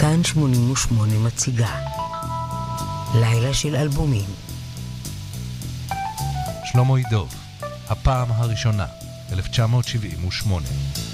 כאן 88 מציגה לילה של אלבומים. שלמה ידוב, הפעם הראשונה, 1978.